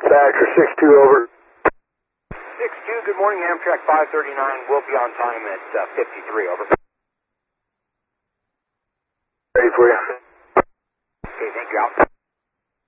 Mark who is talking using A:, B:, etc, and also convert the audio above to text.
A: Baxter 6-2, over.
B: 6-2, good morning, Amtrak 539. We'll be on time at 53, over.